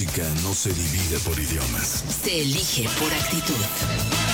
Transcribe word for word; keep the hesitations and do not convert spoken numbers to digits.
música no se divide por idiomas. Se elige por actitud.